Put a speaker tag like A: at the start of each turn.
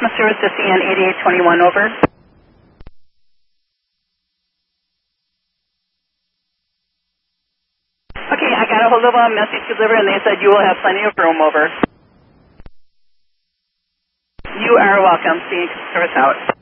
A: customer service to CN 8821, over. Okay, I got a hold of a message delivered and they said you will have plenty of room, over. You are welcome. CN service out.